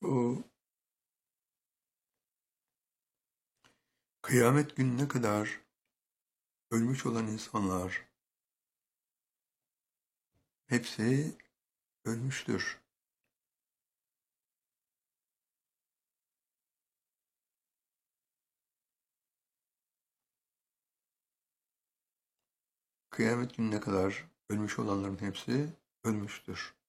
O kıyamet gününe kadar ölmüş olan insanlar hepsi ölmüştür. Kıyamet gününe kadar ölmüş olanların hepsi ölmüştür.